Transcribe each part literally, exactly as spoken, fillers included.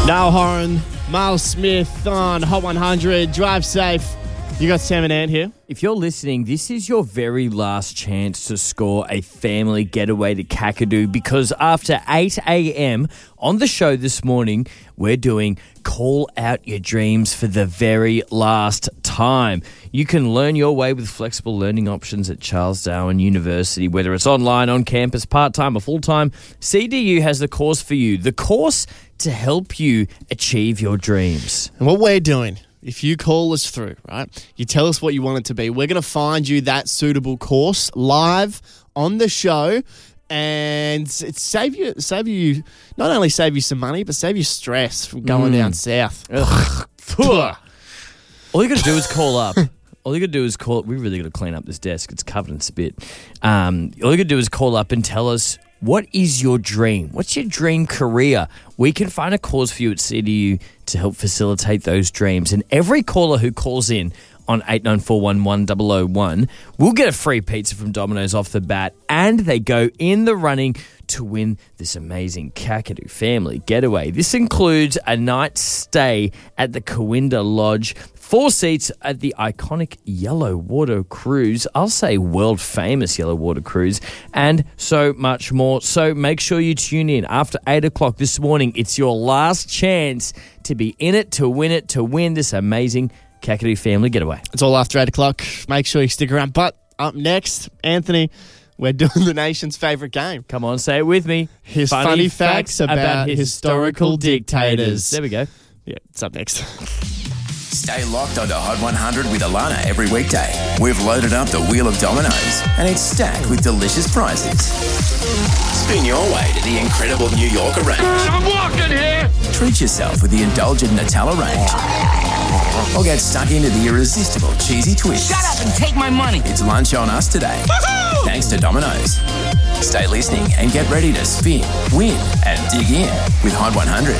Niall Horan, Miles Smith on Hot one hundred. Drive safe. You got Sam and Ant here. If you're listening, this is your very last chance to score a family getaway to Kakadu, because after eight a.m. on the show this morning, we're doing Call Out Your Dreams for the very last time. You can learn your way with flexible learning options at Charles Darwin University, whether it's online, on campus, part-time or full-time. C D U has the course for you, the course to help you achieve your dreams. And what we're doing, if you call us through, right, you tell us what you want it to be, we're going to find you that suitable course live on the show, and it's save you, save you, not only save you some money, but save you stress from going Mm. down south. All you got to do is call up. All you got to do is call. We really got to clean up this desk. It's covered in spit. Um, all you got to do is call up and tell us, what is your dream? What's your dream career? We can find a cause for you at C D U to help facilitate those dreams. And every caller who calls in on eight nine four one one zero zero one will get a free pizza from Domino's off the bat, and they go in the running to win this amazing Kakadu family getaway. This includes a night's stay at the Corinda Lodge, four seats at the iconic Yellow Water Cruise, I'll say world famous Yellow Water Cruise, and so much more. So make sure you tune in after eight o'clock this morning. It's your last chance to be in it, to win it, to win this amazing Kakadu family getaway. It's all after eight o'clock. Make sure you stick around. But up next, Anthony, we're doing the nation's favourite game. Come on, say it with me. His funny, funny facts, facts about, about historical dictators. dictators. There we go. Yeah, it's up next. Stay locked onto Hot one hundred with Alana every weekday. We've loaded up the wheel of dominoes, and it's stacked with delicious prizes. Spin your way to the incredible New Yorker range. I'm walking here! Treat yourself with the indulgent Nutella range. Or get stuck into the irresistible cheesy twist. Shut up and take my money! It's lunch on us today. Woo-hoo! Thanks to Domino's. Stay listening and get ready to spin, win, and dig in with Hot one hundred.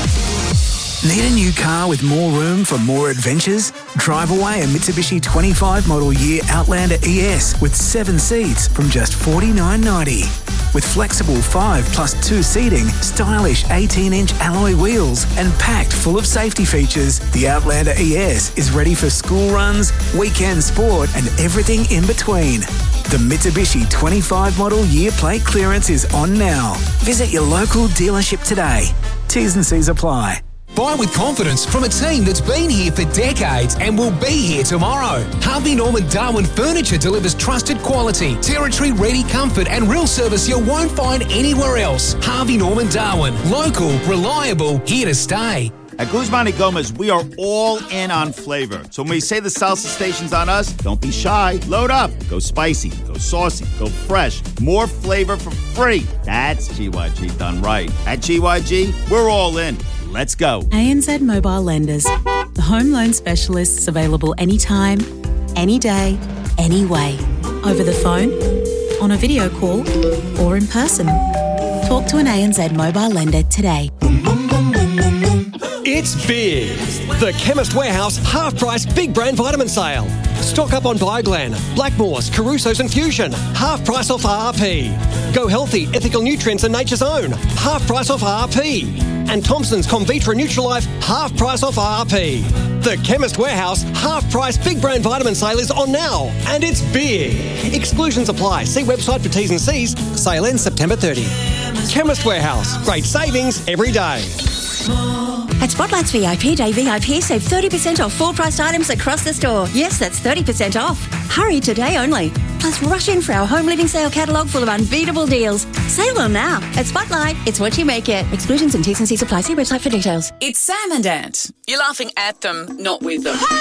Need a new car with more room for more adventures? Drive away a Mitsubishi twenty-five model year Outlander E S with seven seats from just forty-nine ninety. With flexible five plus two seating, stylish eighteen inch alloy wheels, and packed full of safety features, the Outlander E S is ready for school runs, weekend sport, and everything in between. The Mitsubishi twenty-five model year plate clearance is on now. Visit your local dealership today. T's and C's apply. Buy with confidence from a team that's been here for decades and will be here tomorrow. Harvey Norman Darwin Furniture delivers trusted quality, territory-ready comfort and real service you won't find anywhere else. Harvey Norman Darwin. Local, reliable, here to stay. At Guzman y Gomez, we are all in on flavor. So when we say the salsa station's on us, don't be shy. Load up. Go spicy. Go saucy. Go fresh. More flavor for free. That's G Y G done right. At G Y G, we're all in. Let's go. A N Z Mobile Lenders. The home loan specialists available anytime, any day, any way. Over the phone, on a video call, or in person. Talk to an A N Z Mobile Lender today. It's big. The Chemist Warehouse half-price big brand vitamin sale. Stock up on Bioglan, Blackmores, Caruso's and Fusion. Half price off R R P. Go Healthy, Ethical Nutrients and Nature's Own. Half price off R R P. And Thompson's Comvitra Nutrilife, half price off R R P. The Chemist Warehouse half-price big brand vitamin sale is on now, and it's big. Exclusions apply. See website for T's and C's. Sale ends September thirtieth. Chemist Warehouse. Great savings every day. At Spotlight's V I P Day V I P, save thirty percent off full-priced items across the store. Yes, that's thirty percent off. Hurry today only. Plus, rush in for our home living sale catalogue full of unbeatable deals. Sale on now. At Spotlight, it's what you make it. Exclusions and T's and C's apply. See website for details. It's Sam and Ant. You're laughing at them, not with them.